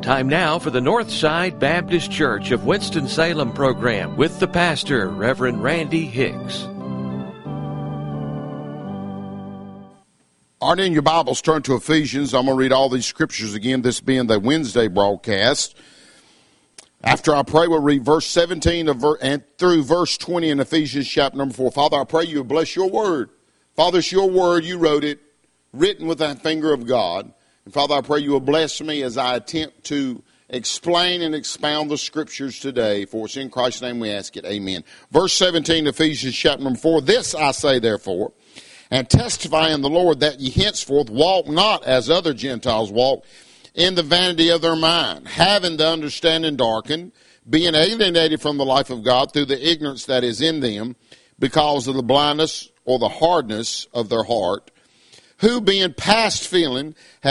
Time now for the Northside Baptist Church of Winston-Salem program with the pastor, Reverend Randy Hicks. Aren't in your Bibles, turn to Ephesians. I'm going to read all these scriptures again, this being the Wednesday broadcast. After I pray, we'll read verse 17 and through verse 20 in Ephesians chapter number 4. Father, I pray you will bless your word. Father, it's your word. You wrote it, written with the finger of God. And Father, I pray you will bless me as I attempt to explain and expound the scriptures today. For it's in Christ's name we ask it. Amen. Verse 17, Ephesians chapter number 4. This I say, therefore, and testify in the Lord, that ye henceforth walk not as other Gentiles walk, in the vanity of their mind, having the understanding darkened, being alienated from the life of God through the ignorance that is in them, because of the blindness or the hardness of their heart, who being past feeling